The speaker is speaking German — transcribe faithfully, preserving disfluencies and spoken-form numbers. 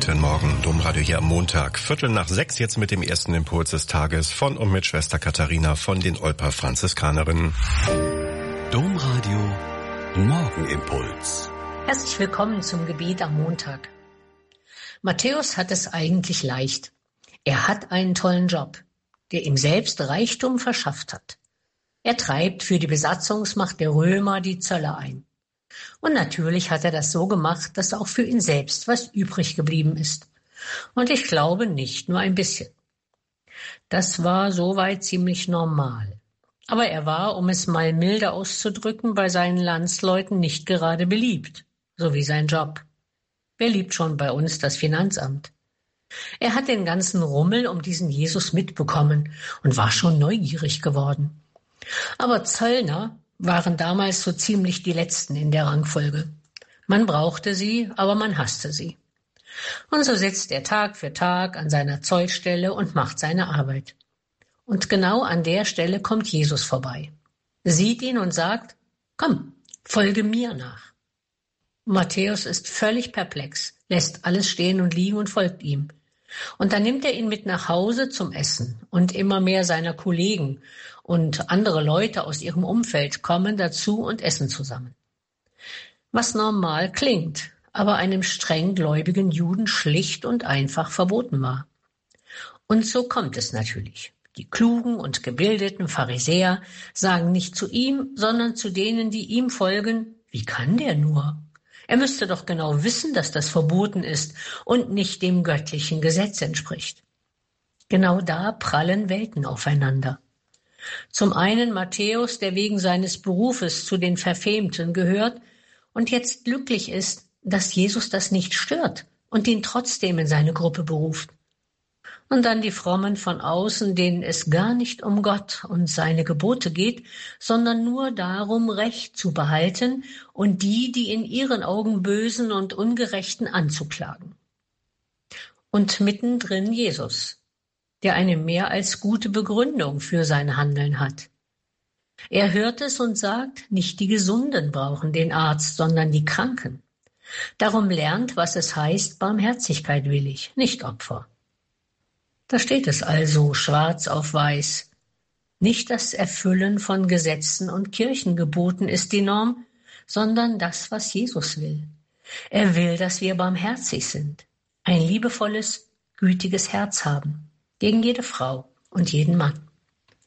Guten Morgen, Domradio hier am Montag. Viertel nach sechs jetzt mit dem ersten Impuls des Tages von und mit Schwester Katharina von den Olper Franziskanerinnen. Domradio Morgenimpuls. Herzlich willkommen zum Gebet am Montag. Matthäus hat es eigentlich leicht. Er hat einen tollen Job, der ihm selbst Reichtum verschafft hat. Er treibt für die Besatzungsmacht der Römer die Zölle ein. Und natürlich hat er das so gemacht, dass auch für ihn selbst was übrig geblieben ist. Und ich glaube nicht nur ein bisschen. Das war soweit ziemlich normal. Aber er war, um es mal milde auszudrücken, bei seinen Landsleuten nicht gerade beliebt, so wie sein Job. Wer liebt schon bei uns das Finanzamt? Er hat den ganzen Rummel um diesen Jesus mitbekommen und war schon neugierig geworden. Aber Zöllner waren damals so ziemlich die Letzten in der Rangfolge. Man brauchte sie, aber man hasste sie. Und so sitzt er Tag für Tag an seiner Zollstelle und macht seine Arbeit. Und genau an der Stelle kommt Jesus vorbei, sieht ihn und sagt, komm, folge mir nach. Matthäus ist völlig perplex, lässt alles stehen und liegen und folgt ihm. Und dann nimmt er ihn mit nach Hause zum Essen und immer mehr seiner Kollegen und andere Leute aus ihrem Umfeld kommen dazu und essen zusammen. Was normal klingt, aber einem streng gläubigen Juden schlicht und einfach verboten war. Und so kommt es natürlich. Die klugen und gebildeten Pharisäer sagen nicht zu ihm, sondern zu denen, die ihm folgen, wie kann der nur? Er müsste doch genau wissen, dass das verboten ist und nicht dem göttlichen Gesetz entspricht. Genau da prallen Welten aufeinander. Zum einen Matthäus, der wegen seines Berufes zu den Verfemten gehört und jetzt glücklich ist, dass Jesus das nicht stört und ihn trotzdem in seine Gruppe beruft. Und dann die Frommen von außen, denen es gar nicht um Gott und seine Gebote geht, sondern nur darum, Recht zu behalten und die, die in ihren Augen Bösen und Ungerechten anzuklagen. Und mittendrin Jesus, der eine mehr als gute Begründung für sein Handeln hat. Er hört es und sagt, nicht die Gesunden brauchen den Arzt, sondern die Kranken. Darum lernt, was es heißt, Barmherzigkeit willig, nicht Opfer. Da steht es also schwarz auf weiß. Nicht das Erfüllen von Gesetzen und Kirchengeboten ist die Norm, sondern das, was Jesus will. Er will, dass wir barmherzig sind, ein liebevolles, gütiges Herz haben, gegen jede Frau und jeden Mann.